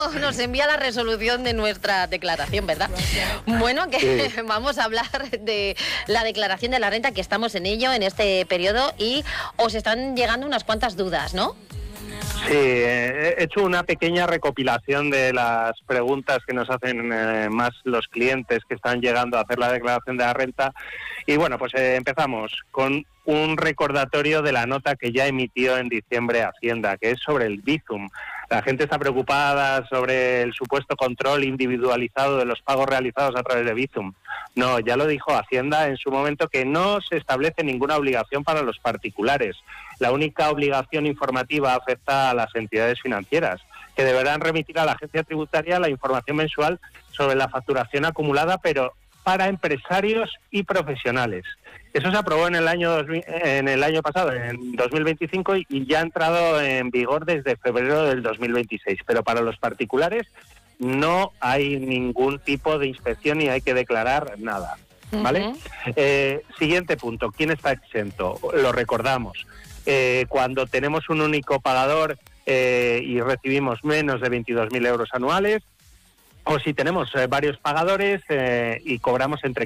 nos envía la resolución de nuestra declaración, ¿verdad? Bueno, que sí. Vamos a hablar de la declaración de la renta, que estamos en ello en este periodo y os están llegando unas cuantas dudas, ¿no? Sí, he hecho una pequeña recopilación de las preguntas que nos hacen más los clientes que están llegando a hacer la declaración de la renta. Y bueno, pues empezamos con un recordatorio de la nota que ya emitió en diciembre Hacienda, que es sobre el Bizum. La gente está preocupada sobre el supuesto control individualizado de los pagos realizados a través de Bizum. No, ya lo dijo Hacienda en su momento, que no se establece ninguna obligación para los particulares. La única obligación informativa afecta a las entidades financieras, que deberán remitir a la agencia tributaria la información mensual sobre la facturación acumulada, pero para empresarios y profesionales. Eso se aprobó en el año pasado, en 2025, y ya ha entrado en vigor desde febrero del 2026. Pero para los particulares no hay ningún tipo de inspección ni hay que declarar nada, ¿vale? Siguiente punto, ¿quién está exento? Lo recordamos. Cuando tenemos un único pagador y recibimos menos de 22.000 euros anuales, o si tenemos varios pagadores y cobramos entre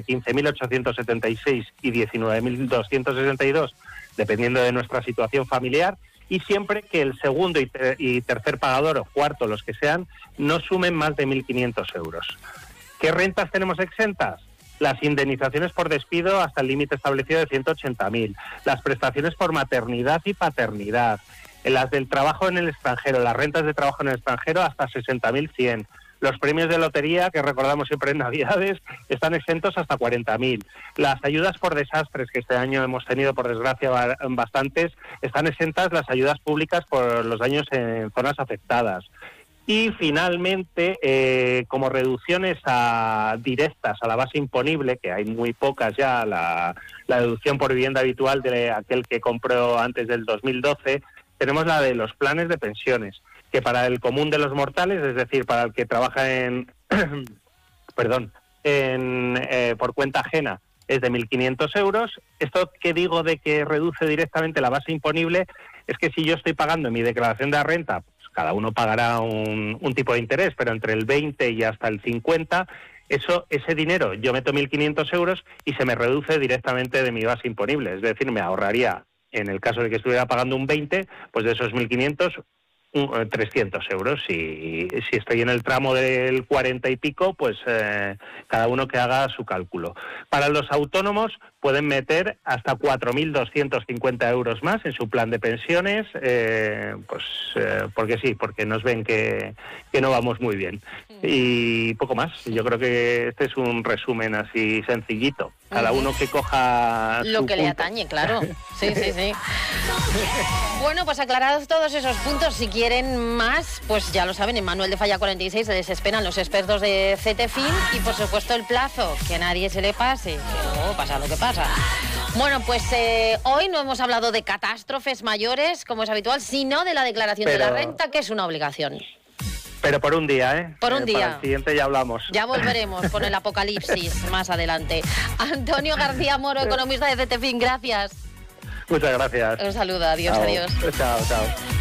15.876 y 19.262, dependiendo de nuestra situación familiar, y siempre que el segundo y tercer pagador, o cuarto, los que sean, no sumen más de 1.500 euros. ¿Qué rentas tenemos exentas? Las indemnizaciones por despido hasta el límite establecido de 180.000, las prestaciones por maternidad y paternidad, las del trabajo en el extranjero, las rentas de trabajo en el extranjero hasta 60.100, los premios de lotería, que recordamos siempre en Navidades, están exentos hasta 40.000. Las ayudas por desastres, que este año hemos tenido, por desgracia, bastantes, están exentas las ayudas públicas por los daños en zonas afectadas. Y finalmente, como reducciones directas a la base imponible, que hay muy pocas ya, la deducción por vivienda habitual de aquel que compró antes del 2012, tenemos la de los planes de pensiones, que para el común de los mortales, es decir, para el que trabaja por cuenta ajena, es de 1.500 euros. Esto que digo de que reduce directamente la base imponible es que si yo estoy pagando en mi declaración de la renta, pues cada uno pagará un tipo de interés, pero entre el 20 y hasta el 50, ese dinero yo meto 1.500 euros y se me reduce directamente de mi base imponible. Es decir, me ahorraría, en el caso de que estuviera pagando un 20, pues de esos 1.500, 300 euros. Si estoy en el tramo del 40 y pico, pues cada uno que haga su cálculo. Para los autónomos pueden meter hasta 4.250 euros más en su plan de pensiones, porque sí, porque nos ven que no vamos muy bien. Y poco más. Yo creo que este es un resumen así sencillito. Cada uno que coja lo que le atañe, claro. Sí. Bueno, pues aclarados todos esos puntos, si quieren más, pues ya lo saben, en Manuel de Falla 46 les esperan los expertos de CETEFIN y por supuesto el plazo, que a nadie se le pase, que luego pasa lo que pasa. Bueno, pues hoy no hemos hablado de catástrofes mayores, como es habitual, sino de la declaración de la renta, que es una obligación. Pero por un día, ¿eh? Por un día. Para el siguiente ya hablamos. Ya volveremos con el apocalipsis más adelante. Antonio García Moro, economista de CETEFIN, gracias. Muchas gracias. Un saludo, adiós, chao. Adiós. Chao.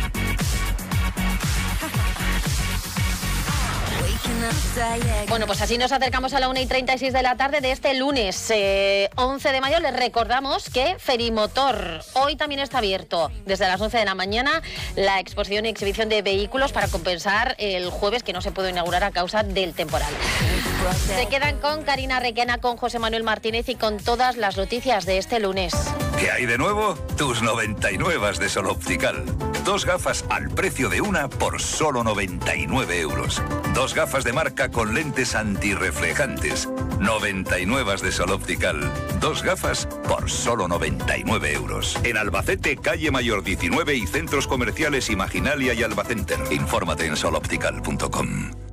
Bueno, pues así nos acercamos a la 1:36 de la tarde de este lunes 11 de mayo. Les recordamos que Ferimotor hoy también está abierto desde las 11 de la mañana la exposición y exhibición de vehículos para compensar el jueves que no se pudo inaugurar a causa del temporal. Se quedan con Karina Requena, con José Manuel Martínez y con todas las noticias de este lunes. ¿Qué hay de nuevo? Tus 99 de Sol Optical. 2 gafas al precio de una por solo 99 euros. 2 gafas de marca con lentes antirreflejantes. 99 de Sol Optical. 2 gafas por solo 99 euros. En Albacete, calle Mayor 19 y centros comerciales Imaginalia y Albacenter. Infórmate en soloptical.com.